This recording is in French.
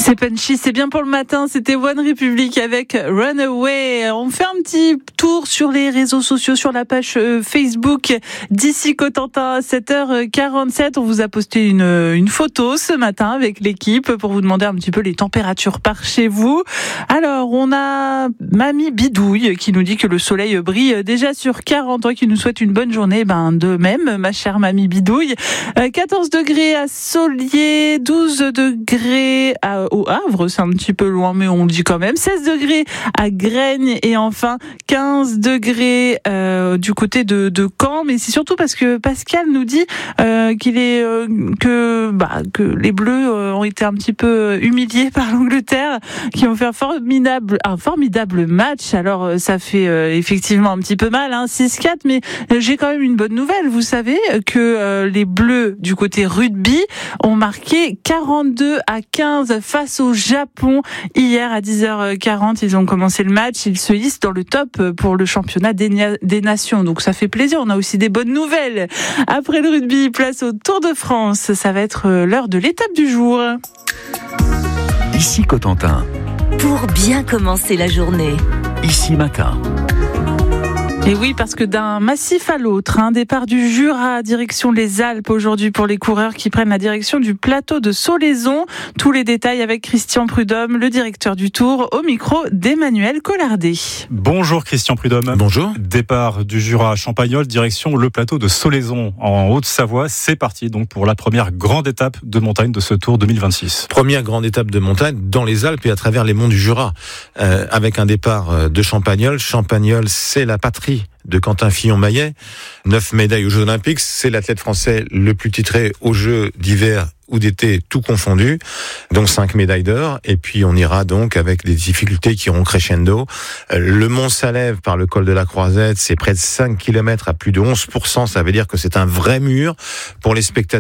C'est punchy, c'est bien pour le matin. C'était One Republic avec Runaway. On fait un petit tour sur les réseaux sociaux, sur la page Facebook d'ici Cotentin à 7h47. On vous a posté une photo ce matin avec l'équipe pour vous demander un petit peu les températures par chez vous. Alors, on a Mamie Bidouille qui nous dit que le soleil brille déjà sur 40 ans, qui nous souhaite une bonne journée. De même, ma chère Mamie Bidouille. 14 degrés à Saulier, 12 degrés au Havre, c'est un petit peu loin, mais on le dit quand même. 16 degrés à Graignes et enfin 15 degrés du côté de Caen. Mais c'est surtout parce que Pascal nous dit que les Bleus ont été un petit peu humiliés par l'Angleterre, qui ont fait un formidable match. Alors ça fait effectivement un petit peu mal, 6-4, mais j'ai quand même une bonne nouvelle. Vous savez que les Bleus du côté rugby ont marqué 42-15 face au Japon hier à 10h40. Ils ont commencé le match, ils se hissent dans le top pour le championnat des nations. Donc ça fait plaisir, on a aussi des bonnes nouvelles. Après le rugby, place au Tour de France. Ça va être l'heure de l'étape du jour. Ici Cotentin. Pour bien commencer la journée. Ici Matin. Et oui, parce que d'un massif à l'autre, départ du Jura, direction les Alpes aujourd'hui pour les coureurs qui prennent la direction du plateau de Solaizon. Tous les détails avec Christian Prudhomme, le directeur du Tour, au micro d'Emmanuel Collardet. Bonjour Christian Prudhomme. Bonjour. Départ du Jura à Champagnole, direction le plateau de Solaizon en Haute-Savoie. C'est parti donc pour la première grande étape de montagne de ce Tour 2026. Première grande étape de montagne dans les Alpes et à travers les monts du Jura, avec un départ de Champagnole. Champagnole, c'est la patrie de Quentin Fillon-Maillet, 9 médailles aux Jeux Olympiques, c'est l'athlète français le plus titré aux Jeux d'hiver ou d'été, tout confondu, donc 5 médailles d'or, et puis on ira donc avec des difficultés qui iront crescendo. Le mont Salève par le col de la Croisette, c'est près de 5 km à plus de 11%, ça veut dire que c'est un vrai mur pour les spectateurs.